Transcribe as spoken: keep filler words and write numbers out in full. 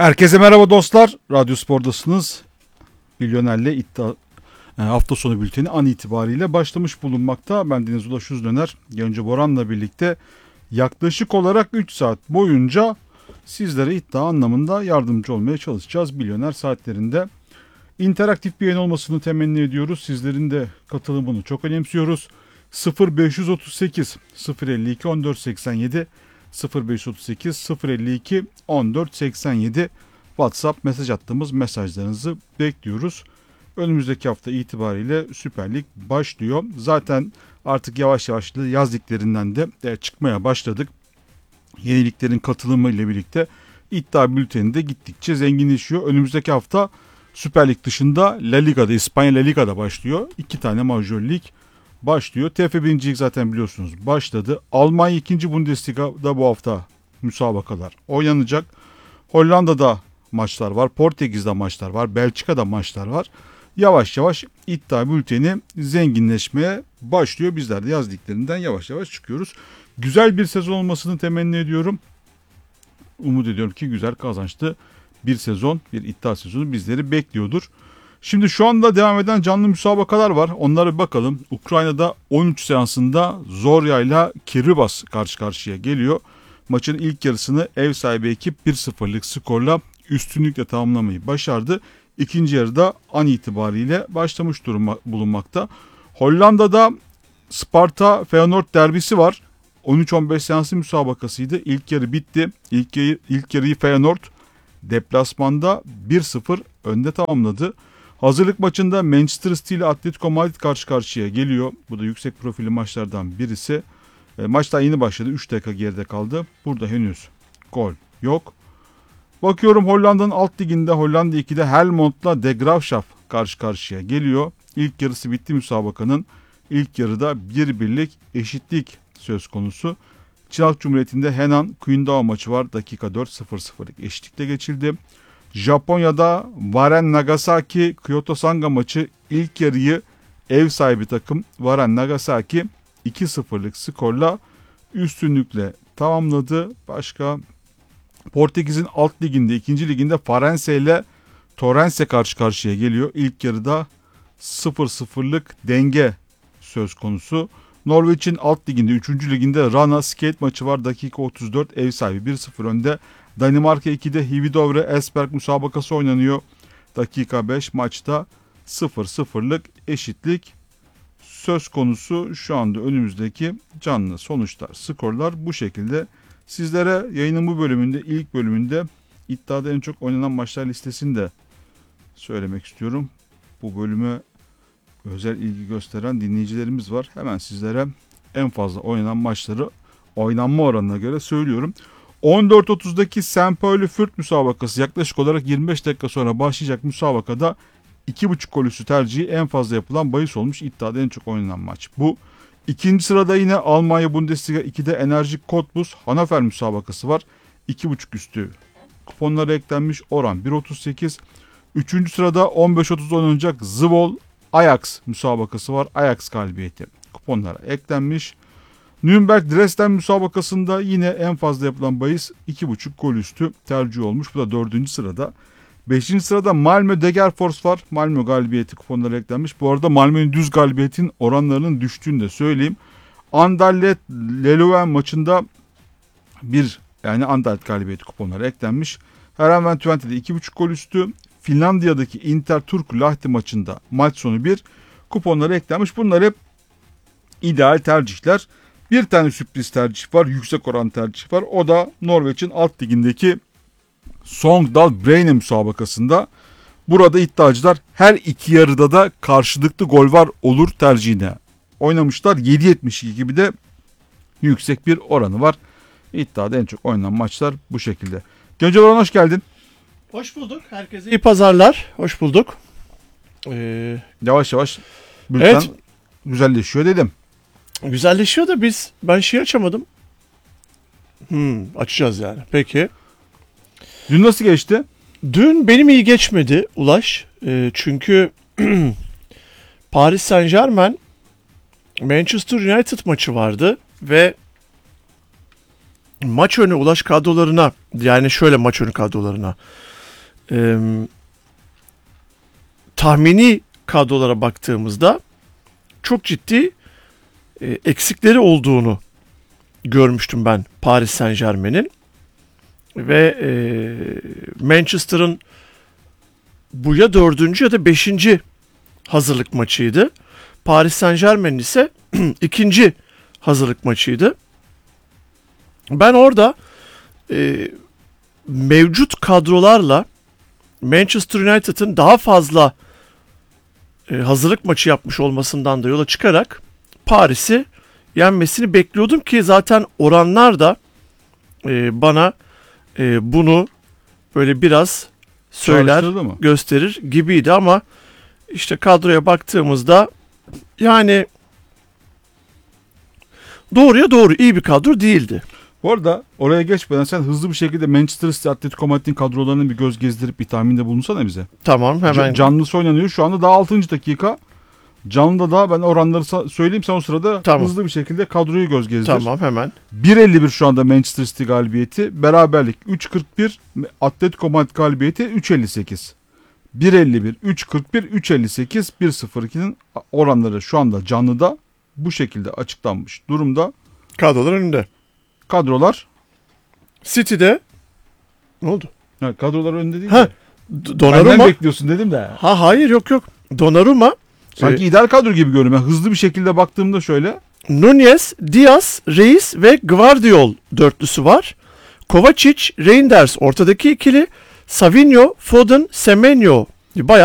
Herkese merhaba dostlar. Radyo Spor'dasınız. Milyoner'le iddia e, hafta sonu bülteni an itibariyle başlamış bulunmakta. Ben Deniz Ulaş Uzdöner. Genco Boran'la birlikte yaklaşık olarak üç saat boyunca sizlere iddia anlamında yardımcı olmaya çalışacağız. Milyoner saatlerinde interaktif bir yayın olmasını temenni ediyoruz. Sizlerin de katılımını çok önemsiyoruz. sıfır beş otuz sekiz sıfır elli iki on dört seksen yedi sıfır beş otuz sekiz sıfır elli iki on dört seksen yedi WhatsApp mesaj attığımız mesajlarınızı bekliyoruz. Önümüzdeki hafta itibariyle Süper Lig başlıyor. Zaten artık yavaş yavaş yaz liglerinden de çıkmaya başladık. Yeniliklerin katılımı ile birlikte iddia bülteni de gittikçe zenginleşiyor. Önümüzdeki hafta Süper Lig dışında La Liga'da, İspanya La Liga'da başlıyor. İki tane Major Lig başlıyor. T F birinci Lig zaten biliyorsunuz başladı. Almanya ikinci Bundesliga'da bu hafta müsabakalar oynanacak. Hollanda'da maçlar var. Portekiz'de maçlar var. Belçika'da maçlar var. Yavaş yavaş iddia bülteni zenginleşmeye başlıyor. Bizler de yaz liglerinden yavaş yavaş çıkıyoruz. Güzel bir sezon olmasını temenni ediyorum. Umut ediyorum ki güzel kazançlı bir sezon, bir iddia sezonu bizleri bekliyordur. Şimdi şu anda devam eden canlı müsabakalar var. Onlara bir bakalım. Ukrayna'da on üç seansında Zorya ile Kiribati karşı karşıya geliyor. Maçın ilk yarısını ev sahibi ekip bir sıfırlık skorla üstünlükle tamamlamayı başardı. İkinci yarıda an itibariyle başlamış durumda bulunmakta. Hollanda'da Sparta Feyenoord derbisi var. on üç on beş seansı müsabakasıydı. İlk yarı bitti. İlk, yarı, ilk yarıyı Feyenoord deplasmanda bir sıfır önde tamamladı. Hazırlık maçında Manchester City ile Atletico Madrid karşı karşıya geliyor. Bu da yüksek profili maçlardan birisi. E, maç daha yeni başladı. üç dakika geride kaldı. Burada henüz gol yok. Bakıyorum Hollanda'nın alt liginde Hollanda ikide Helmond'la De Graafschap karşı karşıya geliyor. İlk yarısı bitti müsabakanın. İlk yarıda bir birlik eşitlik söz konusu. Çin Cumhuriyeti'nde Henan Qingdao maçı var. Dakika dört sıfır sıfırlık eşitlikle geçildi. Japonya'da Waren Nagasaki Kyoto Sanga maçı ilk yarıyı ev sahibi takım Waren Nagasaki iki sıfırlık skorla üstünlükle tamamladı. Başka Portekiz'in alt liginde ikinci liginde Farense ile Torrense karşı karşıya geliyor. İlk yarıda sıfır sıfırlık denge söz konusu. Norveç'in alt liginde üçüncü liginde Rana Skate maçı var. Dakika otuz dört ev sahibi bir sıfır önde. Danimarka ikide Hvidovre Esbjerg müsabakası oynanıyor. Dakika beş maçta sıfır sıfırlık eşitlik söz konusu. Şu anda önümüzdeki canlı sonuçlar, skorlar bu şekilde. Sizlere yayının bu bölümünde, ilk bölümünde iddiada en çok oynanan maçlar listesini de söylemek istiyorum. Bu bölüme özel ilgi gösteren dinleyicilerimiz var. Hemen sizlere en fazla oynanan maçları oynanma oranına göre söylüyorum. on dört otuzdaki Saint Pauli Fürth müsabakası yaklaşık olarak yirmi beş dakika sonra başlayacak müsabakada iki buçuk gol üstü tercihi en fazla yapılan bahis olmuş, iddiada en çok oynanan maç bu. İkinci sırada yine Almanya Bundesliga ikide Enerjik Cottbus Hannover müsabakası var. iki buçuk üstü kuponlara eklenmiş, oran bir otuz sekiz. Üçüncü sırada on beş otuz oynanacak Zwolle Ajax müsabakası var. Ajax galibiyeti kuponlara eklenmiş. Nürnberg Dresden müsabakasında yine en fazla yapılan bahis iki buçuk gol üstü tercih olmuş. Bu da dördüncü sırada. beşinci sırada Malmö Degerfors var. Malmö galibiyeti kuponlara eklenmiş. Bu arada Malmö'nün düz galibiyetin oranlarının düştüğünü de söyleyeyim. Anderlecht Leuven maçında bir yani Anderlecht galibiyeti kuponlara eklenmiş. Herrenven Twente'de iki buçuk gol üstü. Finlandiya'daki Inter Turku Lahti maçında maç sonu bir kuponlara eklenmiş. Bunlar hep ideal tercihler. Bir tane sürpriz tercih var. Yüksek oran tercih var. O da Norveç'in alt ligindeki Sogndal Breine müsabakasında. Burada iddiacılar her iki yarıda da karşılıklı gol var olur tercihine oynamışlar. yedi yetmiş iki gibi de yüksek bir oranı var. İddiada en çok oynanan maçlar bu şekilde. Genco Boran hoş geldin. Hoş bulduk. Herkese iyi pazarlar. Hoş bulduk. Ee, yavaş yavaş bülten evet. Güzelleşiyor dedim. Güzelleşiyor da biz ben şey açamadım. Hmm, açacağız yani. Peki. Dün nasıl geçti? Dün benim iyi geçmedi Ulaş. E, çünkü Paris Saint-Germain Manchester United maçı vardı ve maç önü Ulaş kadrolarına, yani şöyle maç önü kadrolarına e, tahmini kadrolara baktığımızda çok ciddi e, eksikleri olduğunu görmüştüm ben Paris Saint-Germain'in. Ve e, Manchester'ın bu ya dördüncü ya da beşinci hazırlık maçıydı. Paris Saint-Germain'in ise ikinci hazırlık maçıydı. Ben orada e, mevcut kadrolarla Manchester United'ın daha fazla e, hazırlık maçı yapmış olmasından da yola çıkarak Paris'i yenmesini bekliyordum ki zaten oranlar da e, bana e, bunu böyle biraz söyler, Çağrıştırdı mı? gösterir gibiydi ama işte kadroya baktığımızda yani doğruya doğru iyi bir kadro değildi. Bu arada oraya geçmeden sen hızlı bir şekilde Manchester City Atletico Madrid'in kadrolarını bir göz gezdirip bir tahminde bulunsana bize. Tamam hemen. C- Canlısı oynanıyor. Şu anda daha altıncı dakika. Canlıda da ben oranları sa- söyleyeyim, sen o sırada Tamam. hızlı bir şekilde kadroyu göz gezdir. Tamam hemen. bir elli bir şu anda Manchester City galibiyeti. Beraberlik üç kırk bir. Atletico Madrid galibiyeti üç elli sekiz. bir elli bir, üç kırk bir, üç elli sekiz, bir sıfır ikinin oranları şu anda canlıda bu şekilde açıklanmış durumda. Kadrolar önünde. Kadrolar, City'de ne oldu? ha, kadrolar önünde değil Ha, mi? D- Benden Donnarumma. bekliyorsun dedim de. Ha hayır yok yok. Donnarumma, Sanki e, ideal kadro gibi görünüyor. Ben hızlı bir şekilde baktığımda şöyle. Nunez, Diaz, Reis ve Gvardiol dörtlüsü var. Kovacic, Reinders ortadaki ikili. Savinho, Foden, Semenyo bayağı